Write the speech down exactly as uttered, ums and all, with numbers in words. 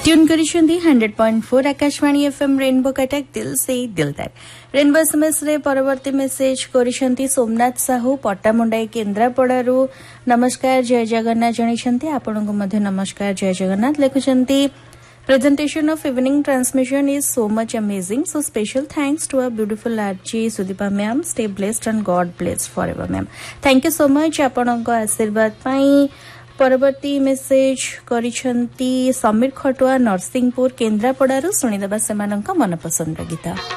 Tune करिसेंती hundred point four Akashvani FM rainbow Cuttack दिल से दिल तक रेनबो एसएमएस रे परवर्ती मेसेज करिसेंती सोमनाथ साहू पट्टामुंडाई केन्द्रापड़ारू नमस्कार जय जगन्नाथ जणिसेंती आपनको मध्ये नमस्कार जय Jagannath लिखुचंती presentation of evening transmission is so much amazing, so special thanks to our beautiful R J Sudipa ma'am. Stay blessed and God bless forever ma'am. Thank you so much आपनको आशीर्वाद पाई परवर्ती message करिसेंती Sameer Khatua Narsinghpur केन्द्रापड़ारू सुनिदेबा सेमानंका मनपसंद गीत।